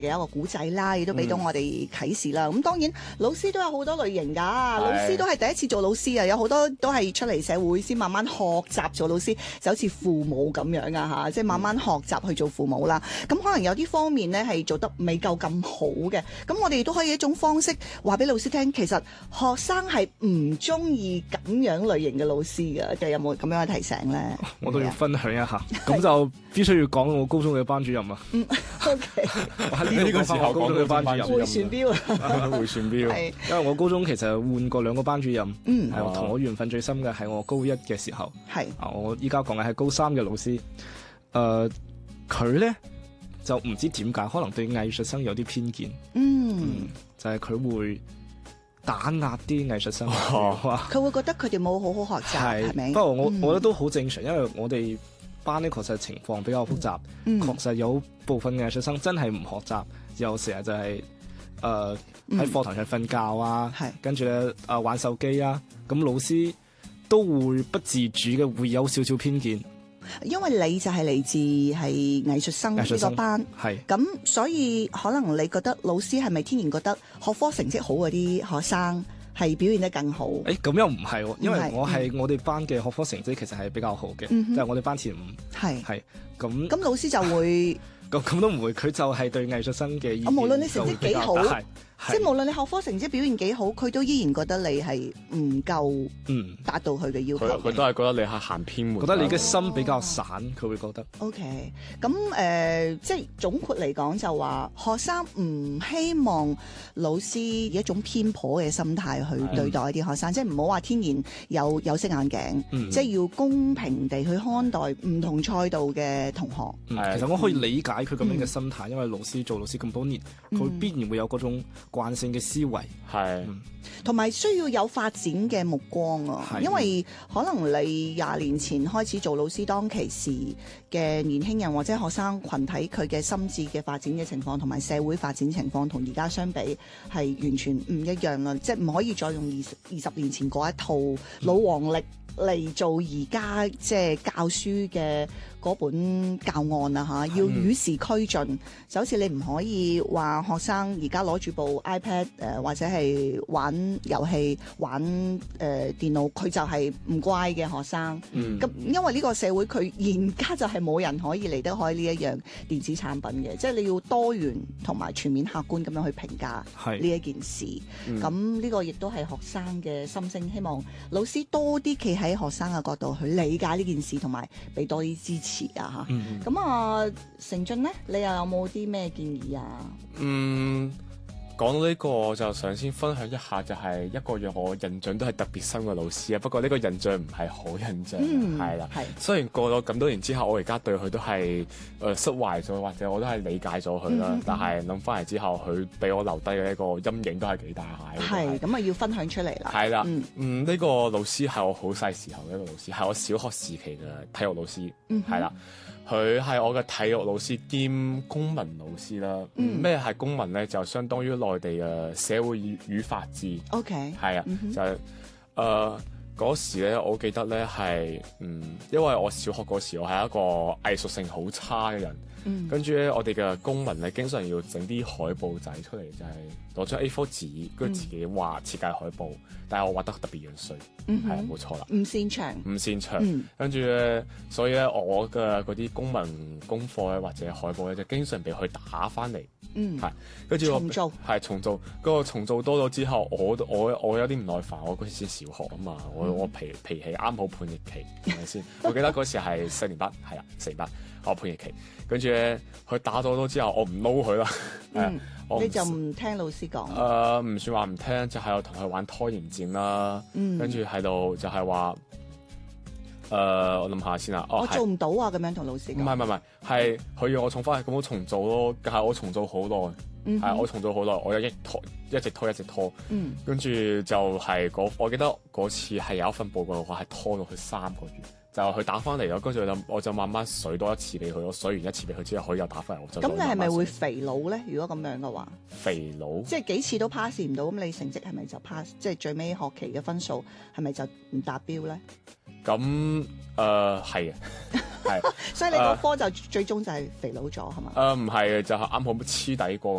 嘅一個古仔啦，亦都俾到我哋啟示啦。咁當然老師都有好多類型㗎，老師都係第一次做老師啊，有好多都係出嚟社會先慢慢學習做老師，就好似父母咁樣啊嚇，即係慢慢學習去做父母啦。咁可能有啲方面咧係做得未夠咁好嘅，咁我哋都可以一種方式話俾老師聽，其實學生係唔中意咁樣類型嘅老師嘅，就有冇咁樣嘅提醒咧？ 我都要分享一下，咁就必須要講我高中嘅班主任啊。 OK， 我喺呢個時候高中嘅班主任回旋鏢啊， 回旋鏢。因為我高中其實換過2個班主任，係同我緣分最深嘅係我高1嘅時候。係我依家講嘅係高3嘅老師。佢咧就唔知點解，可能對藝術生有啲偏見。就係佢會打壓啲藝術生。 佢會覺得佢哋冇好好學習，係咪？ 不過我覺得都好正常，因為我哋班呢確實情況比較複雜，確實有部分藝術生真係唔學習，又成日就係喺課堂上瞓覺啊，跟住咧玩手機啊，咁老師都會不自主嘅會有少少偏見。 因為你就係嚟自係藝術生呢個班，咁所以可能你覺得老師係咪天然覺得學科成績好嗰啲學生係表現得更好？ 咁又唔係喎，因為我哋班嘅學科成績其實係比較好嘅，就係我哋班前5。係咁老師就會咁都唔會，佢就係對藝術生嘅意見。 無論你成績幾好，即係無論你學科成績表現幾好，佢都依然覺得你係唔夠達到佢嘅要求。 佢都係覺得你係行偏門， 覺得你嘅心比較散，佢會覺得。 OK， 咁即係總括嚟講就話，學生唔希望老師以一種偏頗嘅心態去對待一啲學生，即係唔好話天然有色眼鏡，即係要公平地去看待唔同賽道嘅同學。 其實我可以理解佢咁樣嘅心態，因為老師做老師咁多年，佢必然會有嗰種慣性嘅思維， 同埋需要有發展嘅目光啊！因為可能你20年前開始做老師，當其時嘅年輕人或者學生群體，佢嘅心智嘅發展嘅情況同埋社會發展情況同而家相比係完全唔一樣啦，即係唔可以再用20年前嗰一套老黃歷嚟做而家即係教書嘅嗰本教案啊嚇，要與時俱進，就好似你唔可以話學生而家攞住部 iPad 或者係玩遊戲玩電腦，佢就係唔乖嘅學生。咁因為呢個社會佢現家就係冇人可以離得開呢一樣電子產品嘅，即係你要多元同埋全面客觀咁樣去評價呢一件事。咁呢個亦都係學生嘅心聲，希望老師多啲企喺學生嘅角度去理解呢件事，同埋俾多啲支持啊嚇。咁啊，成俊咧，你又有冇啲咩建議啊？ 講到呢個，我就想先分享一下，就係一個讓我印象都係特別深嘅老師啊。不過呢個印象唔係好印象，係啦。雖然過咗咁多年之後，我而家對佢都係釋懷咗，或者我都係理解咗佢啦。但係諗翻嚟之後，佢俾我留低嘅一個陰影都係幾大下。 係咁啊，要分享出嚟啦。 係啦，呢個老師係我好細時候嘅一個老師，係我小學時期嘅體育老師，係啦。佢係我嘅體育老師兼公民老師啦。咩係公民咧？就相當於內地嘅社會與法治。 OK， 係啊，就係嗰時咧，我記得咧係因為我小學嗰時我係一個藝術性好差嘅人。跟住咧，我哋嘅公民咧，經常要整啲海報仔出嚟，就係攞張 A4 紙，跟住自己畫設計海報。但係我畫得特別樣衰，係冇錯啦。唔擅長。跟住咧，所以咧，我嘅嗰啲公民功課咧，或者海報咧，就經常被佢打翻嚟。係跟住重做。嗰個重做多咗之後，我有啲唔耐煩。我嗰時先小學啊嘛，我脾氣啱好叛逆期，係咪先？我記得嗰時係4年班，係啦，4年班。我叛逆期，跟住咧，佢打咗之後，我唔撈佢啦。 你就唔聽老師講？ 唔算話唔聽，就係我同佢玩拖延戰啦。跟住喺度就係話，我諗下先啦。 我做唔到啊！咁樣同老師講。 唔係，係佢要我重翻去，咁我重做咯。但係我重做好耐，係我重做好耐，我一直拖。跟住就係我記得嗰次係有一份報告嘅話係拖咗佢3個月。就佢打翻嚟咯，跟住我就慢慢水多一次俾佢咯，水完一次俾佢之後，佢又打翻嚟。 咁你係咪會肥佬咧？如果咁樣嘅話， 肥佬即係幾次都 pass 唔到，咁你成績係咪就 pass？即係最尾學期嘅分數係咪就唔達標咧？ 咁係嘅，係。 所以你個科就最終就係肥佬咗係嘛？ 唔係嘅，就係啱好黐底過咁